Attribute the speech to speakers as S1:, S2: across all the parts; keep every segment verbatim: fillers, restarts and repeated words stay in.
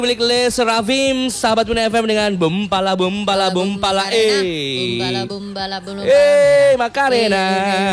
S1: Milik Les Rafim, sahabat Bunda F M dengan Bumpala Bumpala Bumpala eh.
S2: Bumpala Bumpala Bumpala.
S1: Eh, Makarena.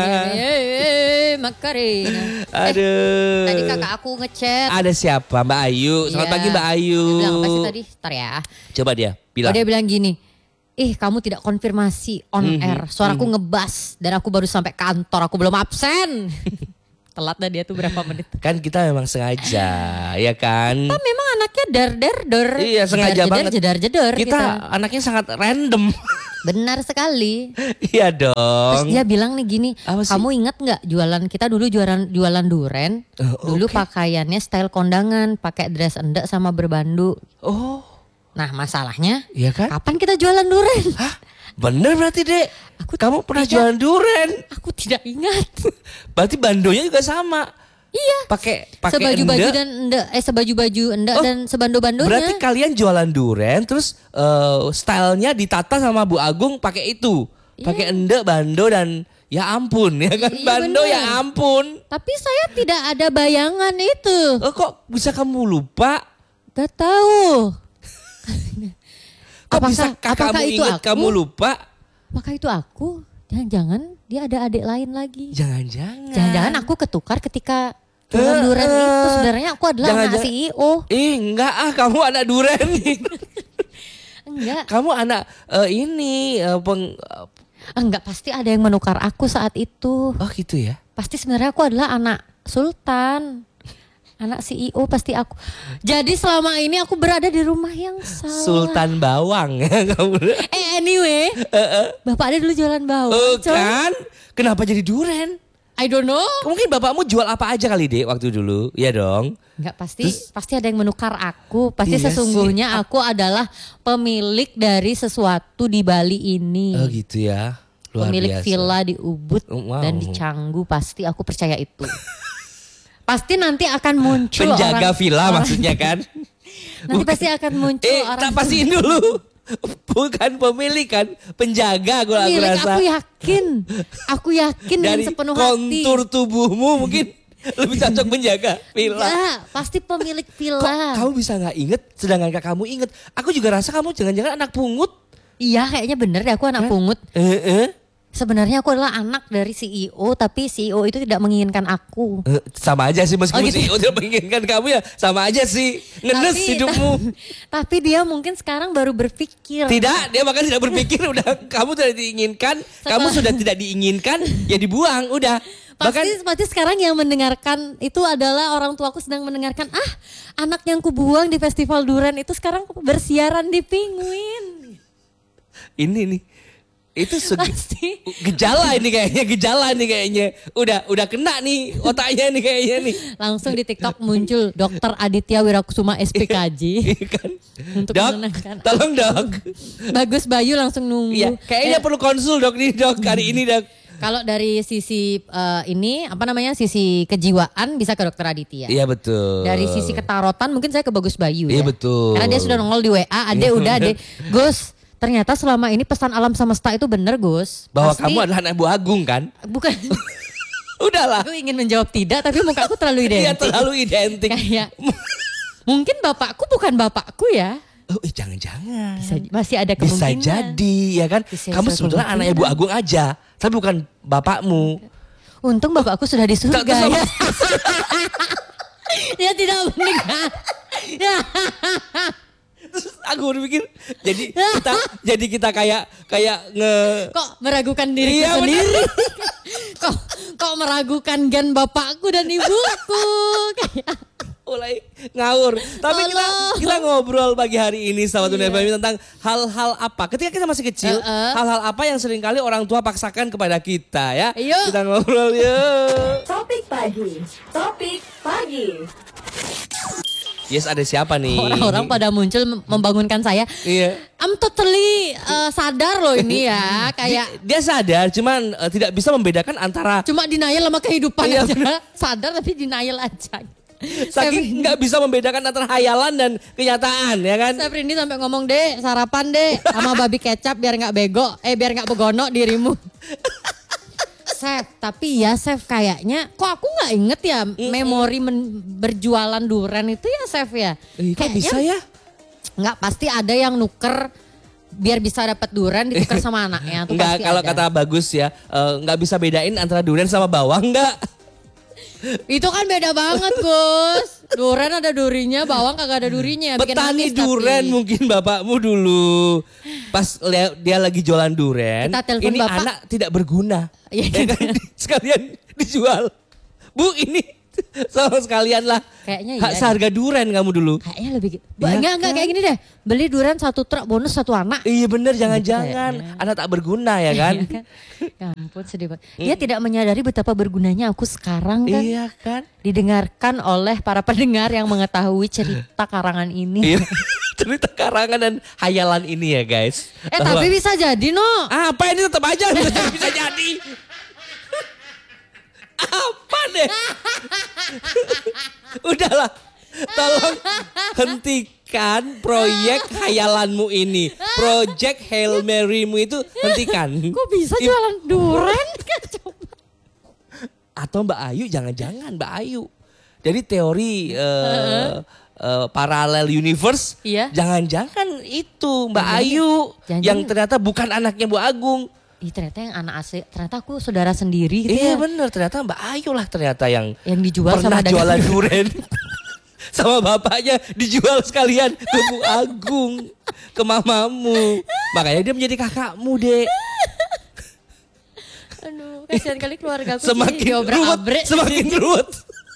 S2: Eh, Makarena.
S1: Aduh.
S2: Tadi kakak aku ngechat.
S1: Ada siapa? Mbak Ayu. Selamat
S2: Iya.
S1: pagi Mbak Ayu.
S2: Dia bilang apa sih tadi? Ntar ya.
S1: Coba dia bilang.
S2: Oh, dia bilang gini. Ih, kamu tidak konfirmasi on
S1: Mhm,
S2: air. Suaraku
S1: mhm.
S2: ngebas dan aku baru sampai kantor. Aku belum absen. Telat dah dia tuh berapa menit.
S1: Kan kita memang sengaja, ya kan?
S2: Kita memang anaknya dar dar dor.
S1: Iya, sengaja
S2: jedar,
S1: banget.
S2: Jedar jedar
S1: Kita,
S2: kita.
S1: anaknya sangat random.
S2: Benar sekali.
S1: Iya
S2: Terus
S1: dong.
S2: dia bilang nih gini,
S1: Apa sih?
S2: kamu ingat nggak jualan kita dulu jualan jualan duren,
S1: Uh,
S2: dulu
S1: oke.
S2: pakaiannya style kondangan, pakai dress endek sama berbandu.
S1: Oh,
S2: Nah masalahnya,
S1: iya kan?
S2: kapan kita jualan duren?
S1: Hah? Bener berarti Dek.
S2: Aku
S1: Kamu pernah
S2: tidak-
S1: jualan duren.
S2: Aku tidak ingat.
S1: Berarti bandonya juga sama.
S2: Iya.
S1: Pakai pakai
S2: Sebaju baju
S1: endek.
S2: dan endek, eh sebaju baju endek
S1: Oh,
S2: dan sebando bandonya.
S1: Berarti kalian jualan duren terus eh, stylenya ditata sama Bu Agung pakai itu. Pakai endek, bando dan ya ampun ya kan.
S2: Iya,
S1: Bando
S2: bener.
S1: ya ampun.
S2: Tapi saya tidak ada bayangan itu.
S1: Oh, kok bisa kamu lupa?
S2: Gak tahu.
S1: Kok
S2: Apakah-
S1: bisa
S2: apakah
S1: kamu
S2: itu
S1: ingat
S2: aku?
S1: kamu lupa?
S2: Apakah itu aku? Jangan-jangan dia ada adik lain lagi.
S1: Jangan-jangan.
S2: Jangan-jangan aku ketukar ketika jualan
S1: Eh,
S2: duren
S1: eh.
S2: itu. Sebenarnya aku adalah anak
S1: Jangan-jangan-
S2: C E O.
S1: Ih, enggak ah, kamu anak duren.
S2: Enggak.
S1: Kamu anak eh, ini eh, peng eh,
S2: Enggak, pasti ada yang menukar aku saat itu.
S1: oh gitu ya.
S2: Pasti sebenarnya aku adalah anak Sultan. Anak C E O pasti aku. Jadi selama ini aku berada di rumah yang salah.
S1: Sultan Bawang ya kamu.
S2: Eh anyway, bapak ada dulu jualan bawang.
S1: Oh
S2: coy.
S1: kan? Kenapa jadi duren?
S2: I don't know.
S1: Mungkin bapakmu jual apa aja kali Dek waktu dulu. Iya dong.
S2: Enggak, pasti
S1: Terus-
S2: pasti ada yang menukar aku. Pasti
S1: Iya
S2: sesungguhnya aku adalah pemilik dari sesuatu di Bali ini.
S1: Oh gitu ya. Luar
S2: Pemilik
S1: biasa.
S2: villa di Ubud
S1: Wow.
S2: dan di Canggu, pasti aku percaya itu. Pasti nanti akan muncul
S1: Penjaga
S2: orang,
S1: villa
S2: orang-
S1: maksudnya kan?
S2: Nanti pasti akan muncul
S1: Eh,
S2: orang
S1: tak pastiin dulu. Bukan pemilik kan, penjaga gue aku
S2: pemilik.
S1: rasa.
S2: Aku yakin, aku yakin
S1: Dari
S2: dengan sepenuh hati.
S1: kontur tubuhmu mungkin lebih cocok menjaga villa.
S2: Enggak, pasti pemilik
S1: Kok
S2: villa.
S1: kamu bisa nggak inget, sedangkan kamu inget. Aku juga rasa kamu jangan-jangan anak pungut.
S2: Iya, kayaknya bener deh aku anak pungut.
S1: Eh, eh.
S2: Sebenarnya aku adalah anak dari C E O, tapi C E O itu tidak menginginkan aku.
S1: Eh, sama aja sih meskipun
S2: Oh, gitu.
S1: C E O tidak menginginkan kamu ya sama aja sih ngenes
S2: Tapi-
S1: hidupmu.
S2: Tapi dia mungkin sekarang baru berpikir.
S1: Tidak, dia bahkan tidak berpikir udah kamu tidak diinginkan, kamu sudah tidak diinginkan ya dibuang udah. Bahkan
S2: Pasti, pasti sekarang yang mendengarkan itu adalah orang tuaku sedang mendengarkan, ah anak yang kubuang di festival Duren itu sekarang bersiaran di Penguin.
S1: ini nih itu segi-
S2: Pasti.
S1: gejala ini kayaknya, gejala nih kayaknya. Udah udah kena nih otaknya nih kayaknya nih.
S2: Langsung di TikTok muncul Dokter Aditya Wirakusuma S P K J.
S1: Iya kan?
S2: Untuk
S1: Dok,
S2: menenangkan.
S1: tolong dok.
S2: Bagus Bayu langsung nunggu.
S1: Iya, kayaknya
S2: Eh,
S1: perlu konsul dok nih dok hari ini dok.
S2: Kalau dari sisi eh, ini apa namanya sisi kejiwaan bisa ke Dokter Aditya.
S1: Iya betul.
S2: Dari sisi ketarotan mungkin saya ke Bagus Bayu
S1: Iya,
S2: ya.
S1: betul.
S2: Karena dia sudah nongol di W A, Ade udah Ade. Gus, ternyata selama ini pesan alam semesta itu bener Gus.
S1: Bahwa
S2: Pasti-
S1: kamu adalah anak Bu Agung kan?
S2: Bukan.
S1: Udahlah.
S2: Aku ingin menjawab tidak, tapi muka aku terlalu
S1: Iya
S2: identik.
S1: terlalu identik.
S2: Kayak mungkin bapakku bukan bapakku ya.
S1: Oh, eh, jangan-jangan.
S2: Bisa, masih ada
S1: Bisa
S2: kemungkinan.
S1: jadi ya kan?
S2: Bisa
S1: Kamu
S2: jadi
S1: sebetulnya
S2: kemungkinan.
S1: anaknya Bu Agung aja, tapi bukan bapakmu.
S2: Untung bapakku sudah di surga
S1: Terus apa?
S2: ya. Dia tidak mendengar.
S1: Terus aku berpikir jadi kita jadi kita kayak kayak nge
S2: Kok meragukan diriku
S1: Iya,
S2: sendiri? kok kok meragukan gen bapakku dan ibuku? Kayak
S1: mulai ngawur. Tapi kita
S2: Allah.
S1: kita ngobrol pagi hari ini sahabat Dunia
S2: Iya.
S1: F M tentang hal-hal apa. Ketika kita masih kecil,
S2: Uh-uh.
S1: hal-hal apa yang seringkali orang tua paksakan kepada kita ya.
S2: Yuk.
S1: Kita ngobrol yuk.
S3: Topik pagi, topik pagi.
S1: Yes, ada siapa nih?
S2: orang-orang pada muncul mem- membangunkan saya.
S1: Iya.
S2: I'm totally uh, sadar loh ini ya, kayak
S1: Dia sadar cuman eh, tidak bisa membedakan antara
S2: cuma denial sama kehidupan
S1: Iya,
S2: aja.
S1: bener.
S2: Sadar tapi denial aja.
S1: saking nggak bisa membedakan antara hayalan dan kenyataan ya kan?
S2: Saya Rindi sampai ngomong, Dek, sarapan Dek sama babi kecap biar nggak bego, eh biar nggak begono dirimu. Chef, tapi ya Chef kayaknya, kok aku nggak inget ya memori men- berjualan duren itu ya Chef ya.
S1: Eh, kok bisa ya?
S2: Enggak, pasti ada yang nuker biar bisa dapat durian ditukar sama anaknya. Tuh
S1: Enggak,
S2: pasti
S1: kalau
S2: ada.
S1: kata Bagus ya, eh, nggak bisa bedain antara durian sama bawang enggak?
S2: Itu kan beda banget Gus. Durian ada durinya, bawang kagak ada durinya. Bikin
S1: Petani
S2: amis
S1: durian
S2: tapi.
S1: mungkin bapakmu dulu. Pas lia- dia lagi jualan durian,
S2: Kita telepon
S1: ini
S2: bapak.
S1: anak tidak berguna.
S2: Iya,
S1: Ya kan? Sekalian dijual. Bu ini sama sekalian lah.
S2: Kayaknya
S1: Ha-
S2: iya.
S1: Seharga durian kamu dulu.
S2: Kayaknya lebih gitu. Ba-
S1: Iya
S2: enggak, enggak
S1: kan?
S2: kayak gini deh. Beli durian satu truk bonus satu anak.
S1: Iya bener, jangan-jangan anak tak berguna ya kan?
S2: Iya kan? Ya ampun sedih banget. Dia tidak menyadari betapa bergunanya aku sekarang kan.
S1: Iya kan?
S2: Didengarkan oleh para pendengar yang mengetahui cerita karangan ini.
S1: Iya. Cerita karangan dan hayalan ini ya guys.
S2: Eh
S1: Bahwa-
S2: tapi bisa jadi no.
S1: apa ini tetap aja bisa, bisa jadi. Apa deh? Udahlah. Tolong hentikan proyek hayalanmu ini. Project Hail Mary-mu itu hentikan.
S2: Kok bisa jualan durian? Coba.
S1: Atau Mbak Ayu, jangan-jangan Mbak Ayu. Jadi teori eh, eh, paralel universe,
S2: Iya.
S1: jangan-jangan itu Mbak
S2: Jangan-jangan-
S1: Ayu
S2: jangan-jangan-
S1: yang ternyata bukan anaknya Bu Agung.
S2: Ih ternyata yang anak asli, ternyata aku saudara sendiri gitu
S1: Iya
S2: ya.
S1: bener, ternyata Mbak Ayu lah ternyata yang
S2: Yang dijual
S1: pernah
S2: sama dagang.
S1: jualan durian. Sama bapaknya dijual sekalian ke Bu Agung, ke mamamu. Makanya dia menjadi kakakmu, Dek.
S2: Aduh kasihan kali keluarga aku
S1: Semakin ruwet, semakin ruwet.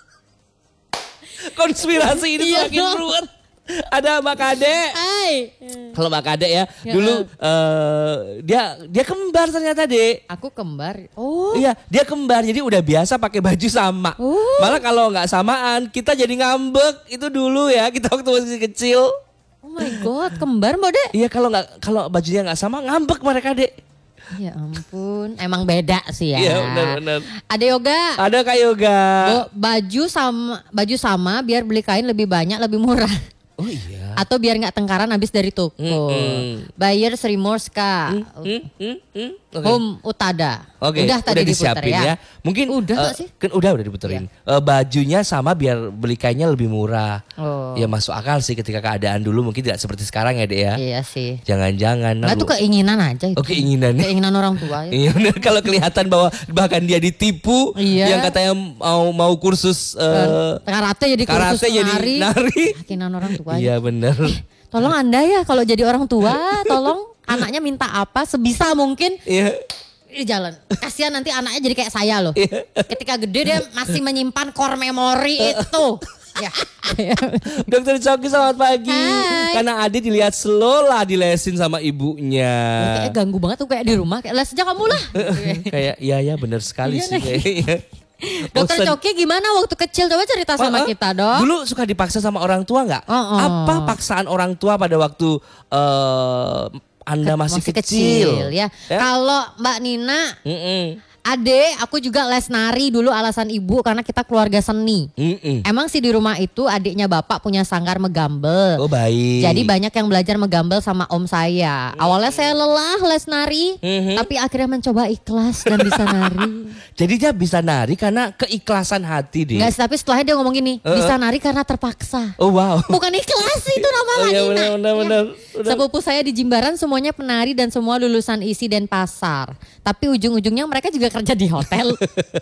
S1: Konspirasi ini
S2: Iya
S1: semakin
S2: dong.
S1: ruwet. Ada Mbak Kade.
S2: Hai.
S1: Kalau Mbak Kade ya,
S2: Ya,
S1: dulu eh, dia dia kembar ternyata, Dek.
S2: Aku kembar. Oh.
S1: Iya, dia kembar jadi udah biasa pakai baju sama.
S2: Oh.
S1: Malah kalau nggak samaan, kita jadi ngambek itu dulu ya, kita waktu masih kecil.
S2: Oh my god, kembar Mbak Dek?
S1: Iya kalau nggak kalau bajunya nggak sama ngambek mereka, Dek.
S2: Ya ampun, emang beda sih ya.
S1: Iya benar-benar.
S2: Ada yoga.
S1: Ada Kak Yoga.
S2: Bo- baju sama baju sama biar beli kain lebih banyak lebih murah.
S1: Oh iya.
S2: Atau biar nggak tengkaran habis dari toko.
S1: Mm-mm.
S2: Bayar Sri Morska.
S1: Hmm, hmm, hmm. Oke.
S2: Home Utada.
S1: Oke,
S2: Udah tadi diputar
S1: disiapin
S2: ya.
S1: ya. Mungkin
S2: Udah
S1: eh,
S2: nggak sih?
S1: Kan udah udah diputerin. Eh, bajunya sama biar beli kainnya lebih murah.
S2: Oh.
S1: Ya masuk akal sih ketika keadaan dulu mungkin tidak seperti sekarang ya, Dek ya.
S2: Iya sih.
S1: Jangan-jangan.
S2: Enggak tuh keinginan aja itu.
S1: Oh, keinginan ya?
S2: Keinginan orang tua ya.
S1: Iya benar, kalau kelihatan bahwa bahkan dia ditipu,
S2: Iya.
S1: yang katanya mau mau kursus eh,
S2: Karate jadi kursus
S1: karate jadi
S2: nari.
S1: nari.
S2: Keinginan orang tua.
S1: Iya benar.
S2: Tolong Anda ya kalau jadi orang tua, tolong anaknya minta apa sebisa mungkin
S1: Iya.
S2: di jalan. Kasihan nanti anaknya jadi kayak saya loh.
S1: Iya.
S2: Ketika gede dia masih menyimpan core memory itu. Ya.
S1: Dokter Coki selamat pagi.
S2: Hai.
S1: Karena Adi dilihat slow lah dilesin sama ibunya.
S2: Kayaknya ganggu banget tuh kayak di rumah. Kayak les aja kamu lah.
S1: Kayak iya ya benar sekali
S2: Iya
S1: sih.
S2: lagi.
S1: Kayaknya.
S2: Dokter
S1: Bosen.
S2: Coki gimana waktu kecil? Coba cerita sama
S1: Oh, oh.
S2: kita dong.
S1: Dulu suka dipaksa sama orang tua nggak?
S2: Oh, oh.
S1: Apa paksaan orang tua pada waktu eh, Anda masih, kecil?
S2: ya. Kalau Mbak Nina,
S1: Mm-mm.
S2: Ade, aku juga les nari dulu alasan ibu karena kita keluarga seni.
S1: Mm-mm.
S2: Emang sih di rumah itu adiknya bapak punya sanggar megambel.
S1: Oh baik.
S2: Jadi banyak yang belajar megambel sama om saya. Awalnya saya lelah les nari,
S1: Mhm.
S2: tapi akhirnya mencoba ikhlas dan bisa nari.
S1: Jadi dia bisa nari karena keikhlasan hati deh.
S2: Enggak, tapi setelahnya dia ngomong gini,
S1: Uh-uh.
S2: bisa nari karena terpaksa.
S1: Oh wow.
S2: Bukan ikhlas itu nama
S1: Oh, iya,
S2: Nina.
S1: benar, benar,
S2: Ya.
S1: benar, benar.
S2: Sepupu saya di Jimbaran semuanya penari dan semua lulusan isi dan pasar. Tapi ujung-ujungnya mereka juga kerja di hotel.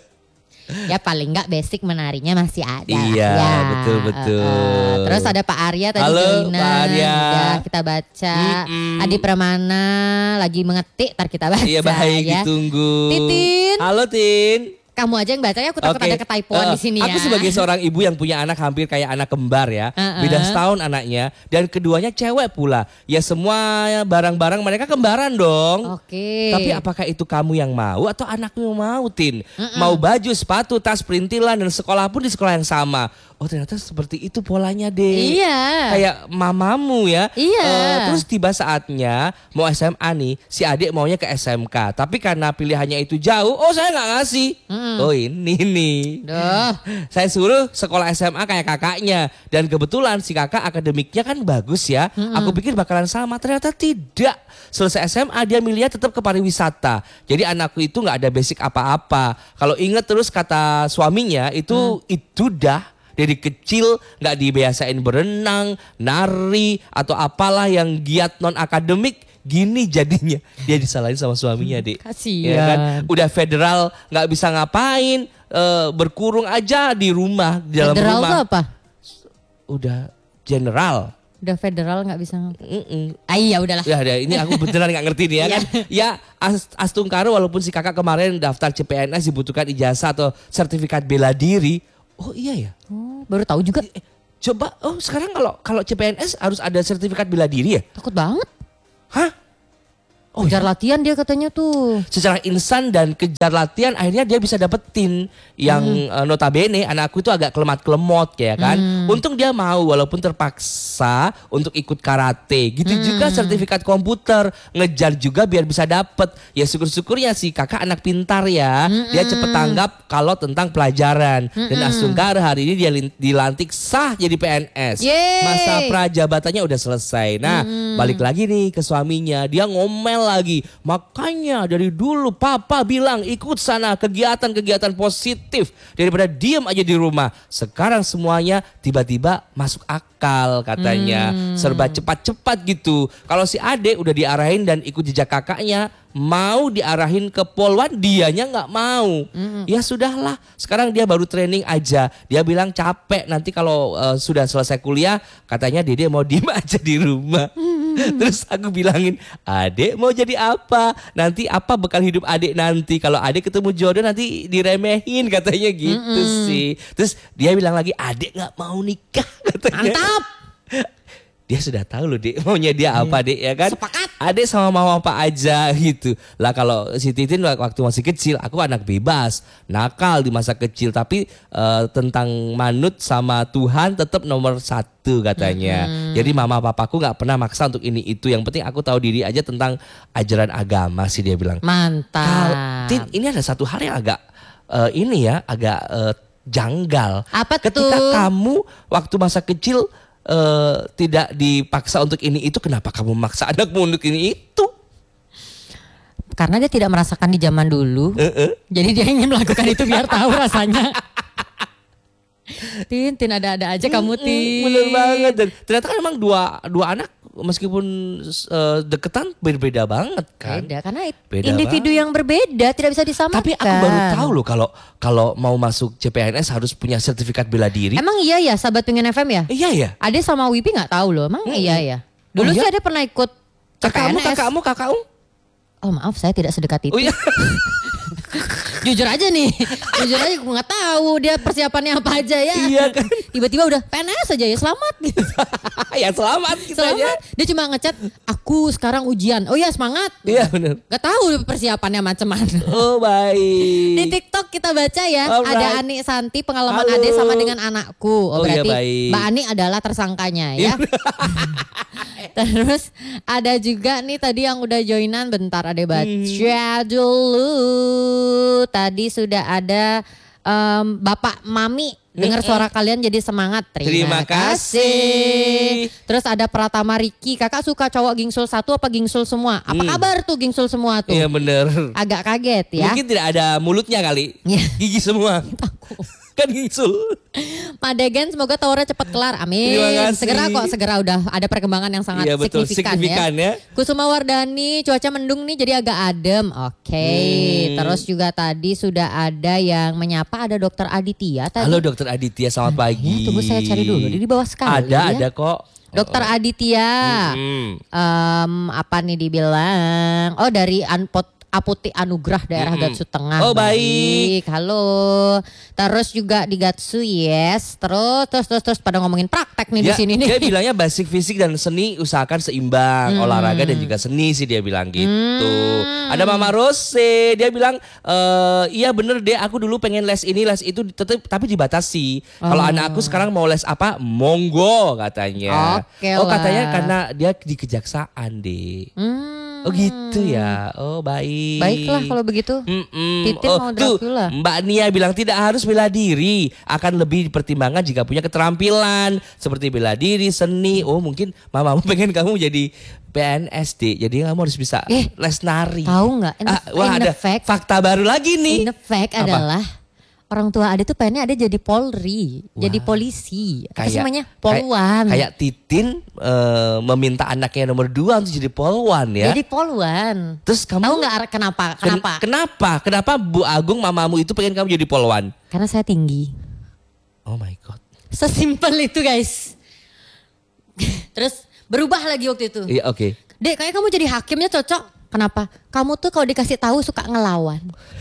S2: Ya paling enggak basic menarinya masih ada.
S1: Iya,
S2: ya.
S1: betul, betul.
S2: Uh, uh. Terus ada Pak Arya tadi.
S1: Halo,
S2: Jelina.
S1: Pak Arya.
S2: Udah kita baca.
S1: Mm-mm.
S2: Adi Pramana lagi mengetik, ntar kita baca.
S1: Iya baik,
S2: ya.
S1: ditunggu.
S2: Titin.
S1: Halo Tin.
S2: Kamu aja yang baca ya, aku takut
S1: Oke.
S2: ada ketaipuan
S1: Eh,
S2: di sini ya.
S1: Aku sebagai seorang ibu yang punya anak hampir kayak anak kembar ya.
S2: Uh-uh.
S1: Beda setahun anaknya. Dan keduanya cewek pula. Ya semua barang-barang mereka kembaran dong.
S2: Oke.
S1: Tapi apakah itu kamu yang mau atau anakmu yang mau, Tin? Mau baju, sepatu, tas, perintilan, dan sekolah pun di sekolah yang sama. Oh ternyata seperti itu polanya deh.
S2: Iya.
S1: Kayak mamamu ya.
S2: Iya.
S1: Eh, terus tiba saatnya mau S M A nih, si adik maunya ke S M K. Tapi karena pilihannya itu jauh, oh saya nggak ngasih. Oh ini nih.
S2: Duh.
S1: Saya suruh sekolah S M A kayak kakaknya. Dan kebetulan si kakak akademiknya kan bagus ya. Aku pikir bakalan sama, ternyata tidak. Selesai S M A dia milihnya tetap ke pariwisata. Jadi anakku itu nggak ada basic apa-apa. Kalau inget terus kata suaminya itu itu dah Dari kecil nggak dibiasain berenang, nari atau apalah yang giat non akademik, gini jadinya dia disalahin sama suaminya, Dek.
S2: Kasian.
S1: Ya kan? Udah federal nggak bisa ngapain, eh, berkurung aja di rumah, di dalam
S2: Federal
S1: rumah.
S2: tuh apa?
S1: Udah general.
S2: Udah federal nggak bisa.
S1: Mm-mm.
S2: Ah iya udahlah.
S1: Ya, ya, ini aku beneran nggak ngerti nih ya kan. Ya, As- Astungkaro walaupun si kakak kemarin daftar C P N S dibutuhkan ijazah atau sertifikat bela diri. Oh iya ya.
S2: Oh, baru tahu juga.
S1: Eh, coba, oh sekarang kalau kalau C P N S harus ada sertifikat bela diri ya?
S2: Takut banget.
S1: Hah? Oh
S2: Kejar
S1: iya.
S2: latihan dia katanya tuh.
S1: Secara insan dan kejar latihan akhirnya dia bisa dapetin yang eh, notabene anakku itu agak kelemat-kelemot kayak kan. Untung dia mau walaupun terpaksa untuk ikut karate. Gitu juga sertifikat komputer, ngejar juga biar bisa dapet. Ya syukur-syukurnya si kakak anak pintar ya. Dia cepet tanggap kalau tentang pelajaran. Dan Astungkar hari ini dia lin- dilantik sah jadi P N S.
S2: Yeay.
S1: Masa prajabatannya udah selesai. Nah, balik lagi nih ke suaminya. Dia ngomel lagi. Makanya dari dulu papa bilang ikut sana kegiatan-kegiatan positif daripada diem aja di rumah. Sekarang semuanya tiba-tiba masuk akal katanya. Serba cepat-cepat gitu. Kalau si adek udah diarahin dan ikut jejak kakaknya, mau diarahin ke Polwan, dianya nggak mau. Ya sudahlah, sekarang dia baru training aja. Dia bilang capek, nanti kalau uh, sudah selesai kuliah, katanya Dede mau diem aja di rumah. Terus aku bilangin, adek mau jadi apa? Nanti apa bekal hidup adek nanti? Kalau adek ketemu jodoh nanti diremehin katanya gitu sih. Terus dia bilang lagi, adek nggak mau nikah katanya.
S2: Mantap.
S1: Dia sudah tahu loh Dek maunya dia apa Dek ya kan.
S2: Sepakat.
S1: Adek sama mau apa aja gitu. Lah kalau si Titin waktu masih kecil aku anak bebas, nakal di masa kecil tapi eh, tentang manut sama Tuhan tetap nomor satu katanya.
S2: Hmm.
S1: Jadi mama papaku nggak pernah maksa untuk ini itu. Yang penting aku tahu diri aja tentang ajaran agama sih dia bilang. Kalau
S2: Mantap.
S1: Tin, ini ada satu hal yang agak eh, ini ya agak eh, janggal.
S2: Apa
S1: Ketika
S2: tuh?
S1: kamu waktu masa kecil eh, tidak dipaksa untuk ini itu, kenapa kamu memaksa anakmu untuk ini itu?
S2: Karena dia tidak merasakan di zaman dulu.
S1: Eh, eh.
S2: Jadi dia ingin melakukan itu biar tahu rasanya. Tin, Tin ada-ada aja kamu Tin.
S1: Bener banget. Dan ternyata kan emang dua dua anak meskipun eh, deketan berbeda banget kan.
S2: Beda karena it-
S1: Beda
S2: individu
S1: banget.
S2: yang berbeda tidak bisa disamakan.
S1: Tapi aku baru tahu loh kalau kalau mau masuk C P N S harus punya sertifikat bela diri.
S2: Emang iya ya sahabat Pengen F M ya?
S1: Iya ya.
S2: Ade sama Wipi nggak tahu loh. Emang iya ya. Dulu
S1: Oh,
S2: sih
S1: iya?
S2: Ade pernah ikut
S1: Kakakmu,
S2: C P N S.
S1: kakakmu, kakakmu.
S2: Oh maaf saya tidak sedekat itu.
S1: Oh iya.
S2: Jujur aja nih. Jujur aja aku nggak tahu dia persiapannya apa aja ya.
S1: Iya kan.
S2: Tiba-tiba udah P N S aja ya selamat gitu.
S1: Ya selamat gitu aja.
S2: Selamat. Dia cuma ngechat aku sekarang ujian. Oh iya semangat.
S1: Iya benar.
S2: Gak tahu persiapannya macam mana.
S1: Oh baik.
S2: Di TikTok kita baca ya,
S1: Alright.
S2: ada Ani Santi pengalaman
S1: Halo.
S2: Ade sama dengan anakku. Oh,
S1: Oh, iya,
S2: berarti
S1: baik.
S2: Mbak Ani adalah tersangkanya ya. Terus ada juga nih tadi yang udah joinan, bentar Ade baca dulu. Tadi sudah ada em, Bapak Mami. Dengar suara kalian jadi semangat.
S1: Terima
S2: Terima,
S1: kasih.
S2: Terus ada Pratama Riki, kakak suka cowok gingsul satu apa gingsul semua? Apa kabar tuh gingsul semua tuh?
S1: Iya bener.
S2: Agak kaget ya.
S1: Mungkin tidak ada mulutnya kali.
S2: Iya.
S1: Gigi semua. Kan gingsul.
S2: Madegen semoga Taura cepat kelar. Amin.
S1: Terima kasih.
S2: Segera kok, segera udah ada perkembangan yang sangat
S1: Iya betul,
S2: signifikan,
S1: signifikan ya.
S2: Kusuma Wardani, cuaca mendung nih jadi agak adem. Oke.
S1: Hmm.
S2: Terus juga tadi sudah ada yang menyapa, ada Dokter Aditya tadi.
S1: Halo Dokter Aditya, selamat pagi.
S2: Ya, tunggu saya cari dulu. Di bawah sekali.
S1: Ada,
S2: ya.
S1: ada kok.
S2: Dokter Aditya.
S1: Hmm.
S2: Em, apa nih dibilang? Oh dari Anpot Apotek Anugrah daerah
S1: Mm-mm.
S2: Gatsu Tengah.
S1: Oh, baik.
S2: Halo. Terus juga di Gatsu yes. Terus terus terus terus pada ngomongin praktek nih di
S1: Dia,
S2: sini nih.
S1: dia bilangnya basic fisik dan seni usahakan seimbang,
S2: Hmm.
S1: olahraga dan juga seni sih dia bilang gitu. Ada Mama Rose, dia bilang eh iya bener deh aku dulu pengen les ini les itu tetap tapi dibatasi. Kalau
S2: Oh.
S1: anak aku sekarang mau les apa monggo katanya.
S2: Oke
S1: oh
S2: lah.
S1: katanya karena dia di kejaksaan deh.
S2: Hmm.
S1: Oh gitu ya. Oh baik.
S2: Baiklah kalau begitu.
S1: Mm-mm.
S2: Titin
S1: Oh,
S2: mau
S1: tuh,
S2: Dracula.
S1: Mbak Nia bilang tidak harus bela diri, akan lebih dipertimbangkan jika punya keterampilan seperti bela diri, seni. Oh mungkin mamamu pengen kamu jadi P N S D, jadi kamu harus bisa
S2: Eh,
S1: les nari.
S2: Tahu nggak? In,
S1: Ah, wah
S2: in
S1: ada
S2: the fact,
S1: fakta baru lagi nih.
S2: in the fact
S1: Apa?
S2: adalah orang tua Ade tuh pengennya Ade jadi Polri,
S1: Wah.
S2: jadi polisi. Apa sih
S1: Kayak-
S2: namanya? Polwan.
S1: Kayak, kayak Titin eh, meminta anaknya nomor dua untuk jadi polwan ya.
S2: Jadi polwan.
S1: Terus kamu
S2: Tahu nggak kenapa?
S1: Ken-
S2: Kenapa?
S1: kenapa? Kenapa Bu Agung mamamu itu pengen kamu jadi polwan?
S2: Karena saya tinggi.
S1: Oh my god.
S2: Sesimpel itu guys. Terus berubah lagi waktu itu.
S1: Iya oke.
S2: Dek, kayak kamu jadi hakimnya cocok. Kenapa? Kamu tuh kalau dikasih tahu suka ngelawan.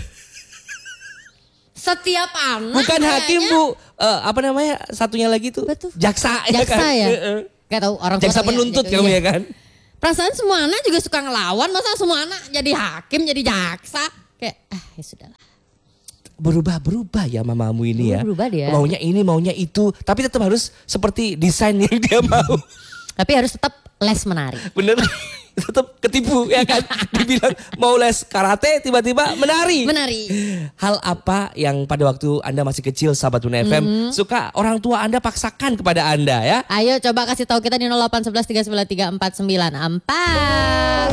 S2: Setiap anak
S1: Bukan hakim
S2: kayaknya-
S1: Bu, Eh, apa namanya satunya lagi tuh?
S2: Apa tuh?
S1: Jaksa,
S2: Jaksa
S1: kan?
S2: ya?
S1: Heeh.
S2: Gak tahu orang tua
S1: Jaksa
S2: taunya
S1: penuntut
S2: gitu,
S1: kamu
S2: iya.
S1: ya kan?
S2: Perasaan semua anak juga suka ngelawan. Masa semua anak jadi hakim, jadi jaksa. Kayak ah ya sudahlah.
S1: Berubah-berubah ya mamamu ini ya.
S2: Berubah dia.
S1: Maunya ini, maunya itu, tapi tetap harus seperti desain yang dia mau.
S2: Tapi harus tetap les menari.
S1: Bener? Tetap ketipu ya kan? Dibilang mau les karate tiba-tiba menari.
S2: Menari.
S1: Hal apa yang pada waktu Anda masih kecil sahabat Bunda F M
S2: Mm-hmm.
S1: suka orang tua Anda paksakan kepada Anda ya?
S2: Ayo coba kasih tahu kita di nol delapan satu satu tiga sembilan tiga empat sembilan empat.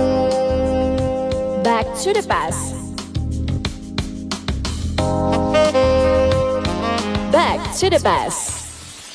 S3: Back to the past. Back to the past.